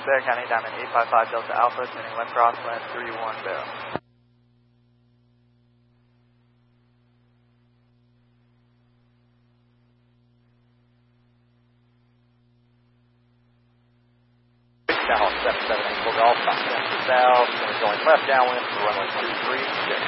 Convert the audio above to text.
Bear County, Diamond 855 Delta Alpha, turning left crosswind 31 Bear. Downhole 778 Golf, south, going left downwind for runway 236.